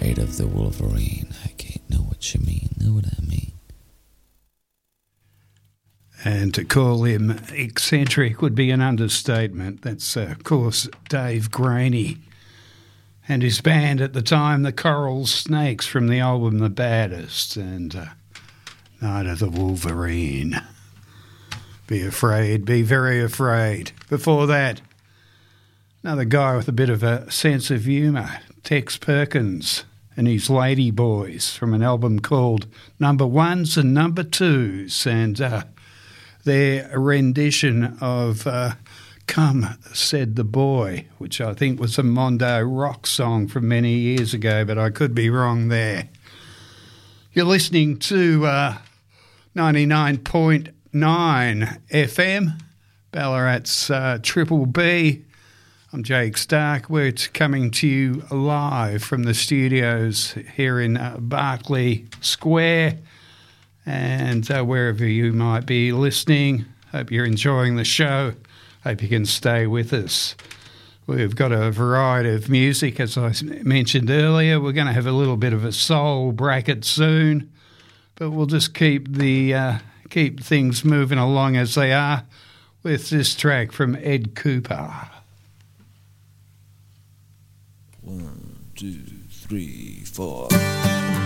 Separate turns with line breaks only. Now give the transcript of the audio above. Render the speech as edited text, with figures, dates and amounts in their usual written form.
afraid of the Wolverine. I can't know what you mean, know what I mean.
And to call him eccentric would be an understatement. That's, of course, Dave Graney and his band at the time, the Coral Snakes, from the album The Baddest, and Night of the Wolverine. Be afraid, be very afraid. Before that, another guy with a bit of a sense of humour, Tex Perkins and his Lady Boys, from an album called Number Ones and Number Twos, and their rendition of Come Said the Boy, which I think was a Mondo rock song from many years ago, but I could be wrong there. You're listening to 99.9 FM, Ballarat's Triple B. I'm Jake Stark. We're coming to you live from the studios here in Berkeley Square, and wherever you might be listening. Hope you're enjoying the show. Hope you can stay with us. We've got a variety of music, as I mentioned earlier. We're going to have a little bit of a soul bracket soon, but we'll just keep things moving along as they are with this track from Ed Cooper.
1, 2, 3, 4.